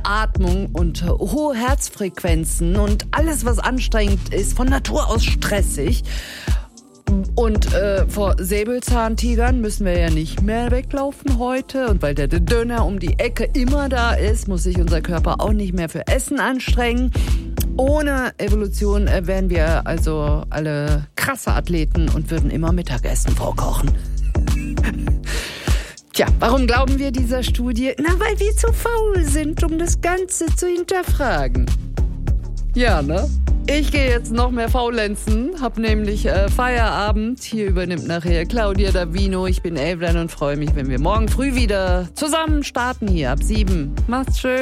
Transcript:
Atmung und hohe Herzfrequenzen und alles, was anstrengend ist, von Natur aus stressig. Und vor Säbelzahntigern müssen wir ja nicht mehr weglaufen heute. Und weil der Döner um die Ecke immer da ist, muss sich unser Körper auch nicht mehr für Essen anstrengen. Ohne Evolution wären wir also alle krasse Athleten und würden immer Mittagessen vorkochen. Tja, warum glauben wir dieser Studie? Na, weil wir zu faul sind, um das Ganze zu hinterfragen. Ja, ne? Ich gehe jetzt noch mehr faulenzen, hab nämlich Feierabend. Hier übernimmt nachher Claudia Davino. Ich bin Evelyn und freue mich, wenn wir morgen früh wieder zusammen starten hier ab 7. Macht's schön.